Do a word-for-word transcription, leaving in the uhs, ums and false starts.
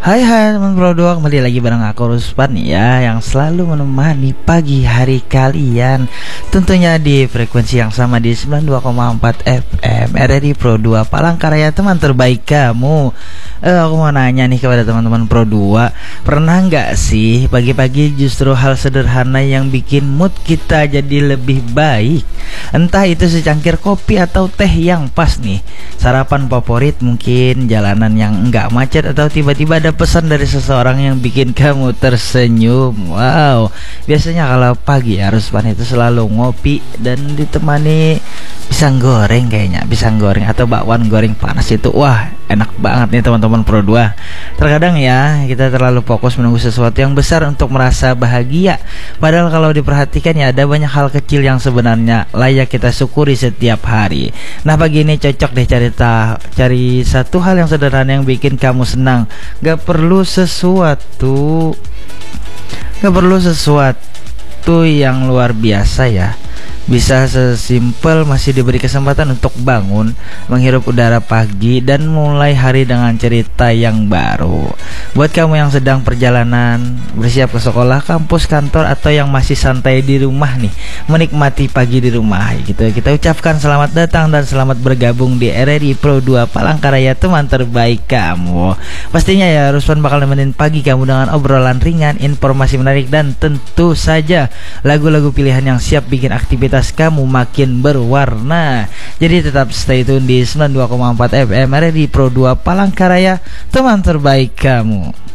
Hai hai teman Pro dua, kembali lagi bareng aku Ruspan ya, yang selalu menemani pagi hari kalian. Tentunya di frekuensi yang sama di sembilan puluh dua koma empat F M R R I Pro dua Palangkaraya, teman terbaik kamu. Eh aku mau nanya nih kepada teman-teman Pro dua, pernah nggak sih pagi-pagi justru hal sederhana yang bikin mood kita jadi lebih baik? Entah itu secangkir kopi atau teh yang pas nih, sarapan favorit mungkin, jalanan yang enggak macet, atau tiba-tiba ada pesan dari seseorang yang bikin kamu tersenyum. Wow, biasanya kalau pagi harus pan itu selalu ngopi dan ditemani pisang goreng, kayaknya pisang goreng atau bakwan goreng panas itu wah enak banget nih teman-teman Pro dua. Terkadang ya kita terlalu fokus menunggu sesuatu yang besar untuk merasa bahagia, padahal kalau diperhatikan ya ada banyak hal kecil yang sebenarnya layak kita syukuri setiap hari. Nah pagi ini cocok deh cari ta cari satu hal yang sederhana yang bikin kamu senang. Gak perlu sesuatu Gak perlu sesuatu yang luar biasa ya. Bisa sesimpel masih diberi kesempatan untuk bangun, menghirup udara pagi, dan mulai hari dengan cerita yang baru. Buat kamu yang sedang perjalanan, bersiap ke sekolah, kampus, kantor, atau yang masih santai di rumah nih, menikmati pagi di rumah gitu, kita ucapkan selamat datang dan selamat bergabung di R R I Pro dua Palangkaraya, teman terbaik kamu. Pastinya ya Ruspan bakal nemenin pagi kamu dengan obrolan ringan, informasi menarik, dan tentu saja lagu-lagu pilihan yang siap bikin aktivitas kamu makin berwarna. Jadi tetap stay tune di sembilan puluh dua koma empat F M R R I Pro dua Palangkaraya, teman terbaik kamu.